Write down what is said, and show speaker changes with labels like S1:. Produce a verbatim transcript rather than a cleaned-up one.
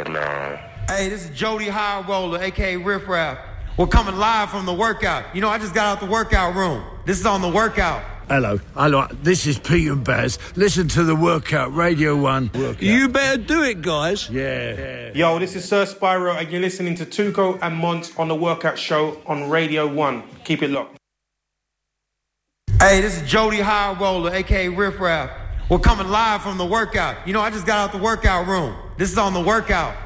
S1: good, man.
S2: Hey, this is Jody High Roller, a k a. Riff Raff. We're coming live from the workout. You know, I just got out the workout room. This is on the workout.
S3: Hello, hello. This is Pete and Baz. Listen to the workout, Radio One. Workout.
S4: You better do it, guys.
S3: Yeah. yeah.
S5: Yo, this is Sir Spyro, and you're listening to Tuco and Mont on the Workout Show on Radio One. Keep it locked.
S2: Hey, this is Jody High Roller, a k a. Riff Raff. We're coming live from the workout. You know, I just got out the workout room. This is on the workout.